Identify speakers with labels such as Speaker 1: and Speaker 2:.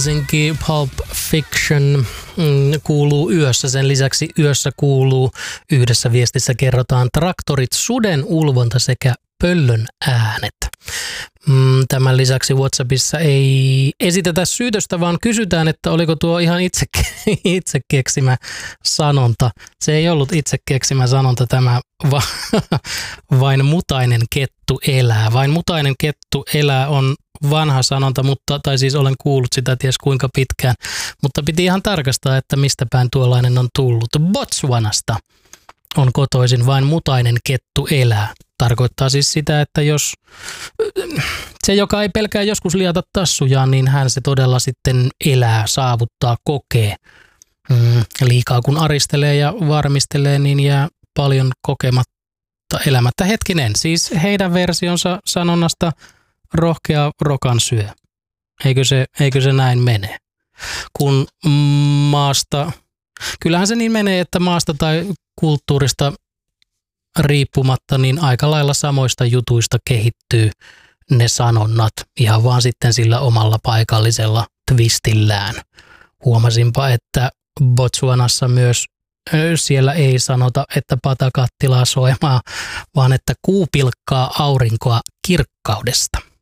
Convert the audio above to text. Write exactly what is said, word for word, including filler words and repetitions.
Speaker 1: varsinkin Pulp Fiction mm, kuuluu yössä. Sen lisäksi yössä kuuluu, yhdessä viestissä kerrotaan traktorit, suden ulvonta sekä pöllön äänet. Mm, tämän lisäksi WhatsAppissa ei esitetä syytöstä, vaan kysytään, että oliko tuo ihan itse, itse keksimä sanonta. Se ei ollut itse keksimä sanonta, tämä va, vain mutainen kettu elää. Vain mutainen kettu elää on vanha sanonta, mutta, tai siis olen kuullut sitä ties kuinka pitkään, mutta piti ihan tarkastaa, että mistä päin tuollainen on tullut. Botswanasta on kotoisin vain mutainen kettu elää. Tarkoittaa siis sitä, että jos se, joka ei pelkää joskus liata tassujaan, niin hän se todella sitten elää, saavuttaa, kokee. Mm, liikaa kun aristelee ja varmistelee, niin jää paljon kokematta elämättä. Hetkinen, siis heidän versionsa sanonnasta rohkea rokan syö. Eikö se, eikö se näin mene? Kun maasta, kyllähän se niin menee, että maasta tai kulttuurista riippumatta, niin aika lailla samoista jutuista kehittyy ne sanonnat ihan vaan sitten sillä omalla paikallisella twistillään. Huomasinpa, että Botswanassa myös siellä ei sanota, että patakattilaa soimaa, vaan että kuu pilkkaa aurinkoa kirkkaudesta.